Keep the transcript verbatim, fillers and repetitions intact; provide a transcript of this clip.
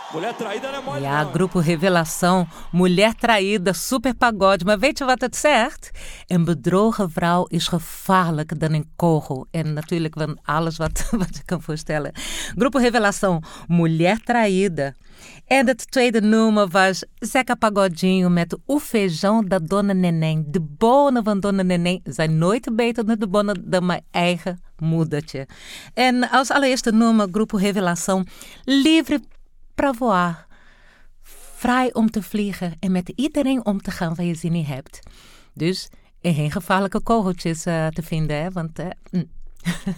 Mulher traída não é mole, Ja, não. Grupo Revelação, Mulher Traída, super pagode. Maar weet je wat het zegt? Een bedrogen vrouw is gevaarlijker dan een kogel. En natuurlijk van alles wat, wat je kan voorstellen. Grupo Revelação, Mulher Traída. En het tweede nummer was Zeca Pagodinho met O Feijão da Dona Neném. De bonen van Dona Neném zijn nooit beter dan de bonen dan mijn eigen moedertje. En als allereerste nummer Grupo Revelação, Livre pra voar. Vrij om te vliegen en met iedereen om te gaan waar je zin in hebt. Dus en geen gevaarlijke kogeltjes uh, te vinden, hè? Want uh, mm.